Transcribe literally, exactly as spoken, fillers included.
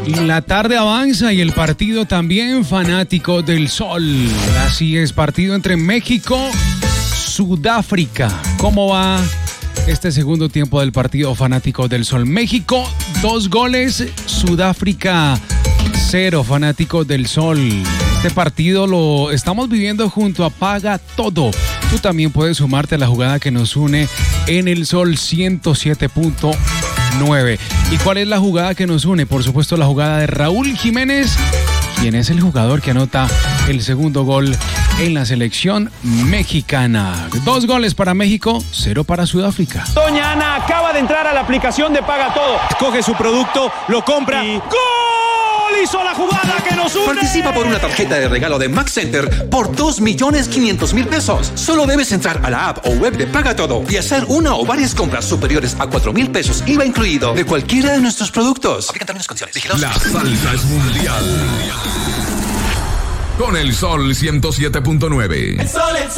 La tarde avanza y el partido también, fanático del sol. Así es, partido entre México, Sudáfrica. ¿Cómo va este segundo tiempo del partido, fanático del sol? México, dos goles, Sudáfrica, cero, fanático del sol. Este partido lo estamos viviendo junto a Paga Todo. Tú también puedes sumarte a la jugada que nos une en el Sol ciento siete punto nueve. ¿Y cuál es la jugada que nos une? Por supuesto, la jugada de Raúl Jiménez, quien es el jugador que anota el segundo gol en la selección mexicana. Dos goles para México, cero para Sudáfrica. Doña Ana acaba de entrar a la aplicación de Paga Todo. Coge su producto, lo compra y ¡gol! Hizo la jugada que nos une. Participa por una tarjeta de regalo de Max Center por dos millones quinientos mil pesos. Solo debes entrar a la app o web de Paga Todo y hacer una o varias compras superiores a cuatro mil pesos, I V A incluido, de cualquiera de nuestros productos. Aplican términos y condiciones. Vigilados. La salsa es mundial. Con el Sol ciento siete punto nueve. El Sol, el Sol.